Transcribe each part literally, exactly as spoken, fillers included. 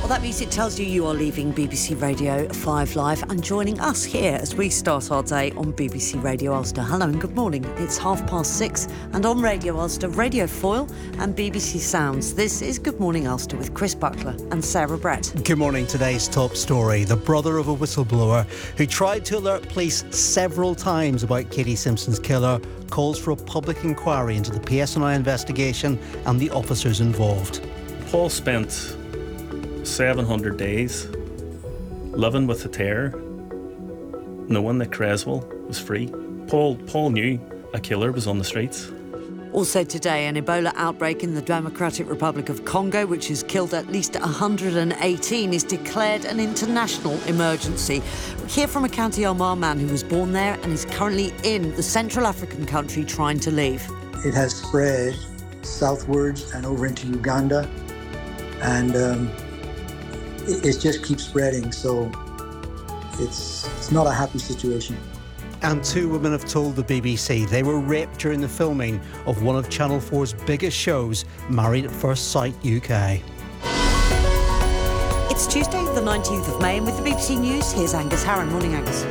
That music tells you you are leaving B B C Radio five Live and joining us here as we start our day on B B C Radio Ulster. Hello and good morning. It's half past six and on Radio Ulster, Radio Foyle and B B C Sounds. This is Good Morning Ulster with Chris Buckler and Sarah Brett. Good morning. Today's top story. The brother of a whistleblower who tried to alert police several times about Katie Simpson's killer calls for a public inquiry into the P S N I investigation and the officers involved. Paul spent seven hundred days living with the terror, knowing that Creswell was free. Paul, Paul knew a killer was on the streets. Also today, an Ebola outbreak in the Democratic Republic of Congo, which has killed at least one hundred eighteen, is declared an international emergency. We hear from a County Armagh man who was born there and is currently in the Central African country trying to leave. It has spread southwards and over into Uganda, and um, it, it just keeps spreading, so it's it's not a happy situation. And two women have told the B B C they were raped during the filming of one of Channel four's biggest shows, Married at First Sight U K. It's Tuesday, the nineteenth of May, and with the B B C News, here's Angus Harron. Morning, Angus.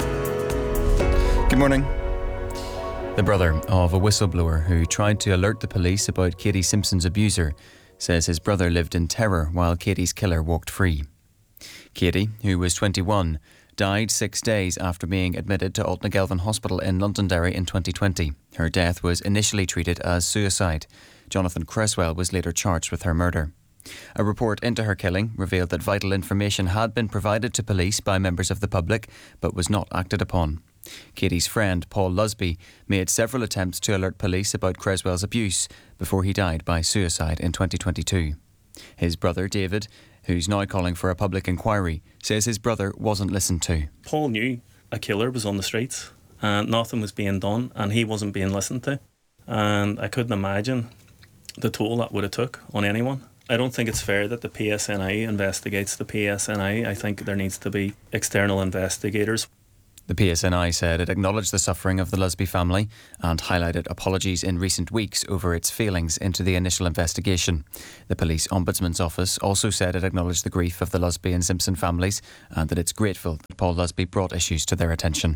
Good morning. The brother of a whistleblower who tried to alert the police about Katie Simpson's abuser says his brother lived in terror while Katie's killer walked free. Katie, who was twenty-one, died six days after being admitted to Altnagelvin Hospital in Londonderry in twenty twenty. Her death was initially treated as suicide. Jonathan Creswell was later charged with her murder. A report into her killing revealed that vital information had been provided to police by members of the public, but was not acted upon. Katie's friend, Paul Lusby, made several attempts to alert police about Creswell's abuse before he died by suicide in twenty twenty-two. His brother, David, who's now calling for a public inquiry, says his brother wasn't listened to. Paul knew a killer was on the streets and nothing was being done and he wasn't being listened to. And I couldn't imagine the toll that would have took on anyone. I don't think it's fair that the P S N I investigates the P S N I. I think there needs to be external investigators. The P S N I said it acknowledged the suffering of the Lusby family and highlighted apologies in recent weeks over its failings into the initial investigation. The Police Ombudsman's Office also said it acknowledged the grief of the Lusby and Simpson families and that it's grateful that Paul Lusby brought issues to their attention.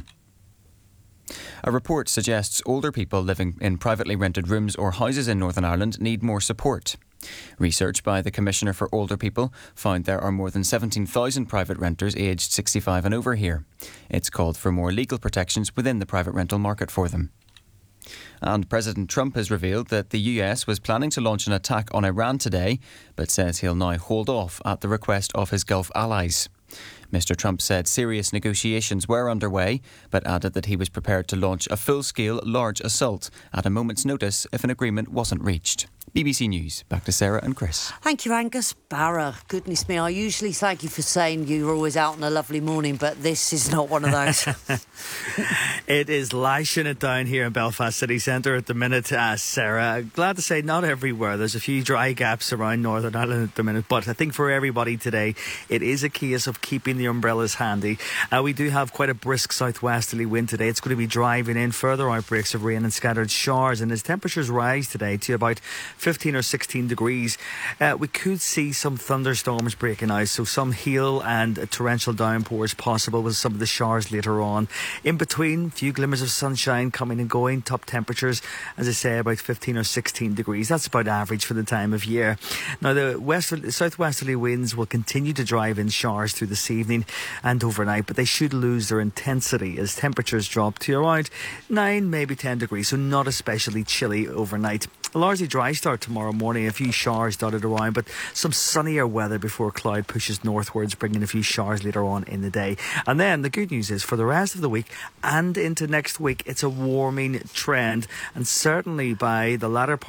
A report suggests older people living in privately rented rooms or houses in Northern Ireland need more support. Research by the Commissioner for Older People found there are more than seventeen thousand private renters aged sixty-five and over here. It's called for more legal protections within the private rental market for them. And President Trump has revealed that the U S was planning to launch an attack on Iran today, but says he'll now hold off at the request of his Gulf allies. Mister Trump said serious negotiations were underway, but added that he was prepared to launch a full-scale large assault at a moment's notice if an agreement wasn't reached. B B C News. Back to Sarah and Chris. Thank you, Angus. Barra, goodness me, I usually thank you for saying you're always out on a lovely morning, but this is not one of those. It is lashing it down here in Belfast City Centre at the minute, uh, Sarah. Glad to say not everywhere. There's a few dry gaps around Northern Ireland at the minute, but I think for everybody today, it is a case of keeping the umbrellas handy. Uh, we do have quite a brisk southwesterly wind today. It's going to be driving in further outbreaks of rain and scattered showers, and as temperatures rise today to about fifteen or sixteen degrees, uh, we could see some thunderstorms breaking out, so some hail and uh, torrential downpours possible with some of the showers later on. In between, a few glimmers of sunshine coming and going. Top temperatures, as I say, about fifteen or sixteen degrees. That's about average for the time of year. Now, the westerly, southwesterly winds will continue to drive in showers through this evening and overnight, but they should lose their intensity as temperatures drop to around nine, maybe ten degrees, so not especially chilly overnight. A largely dry start tomorrow morning, a few showers dotted around, but some sunnier weather before cloud pushes northwards, bringing a few showers later on in the day. And then the good news is for the rest of the week and into next week, it's a warming trend, and certainly by the latter part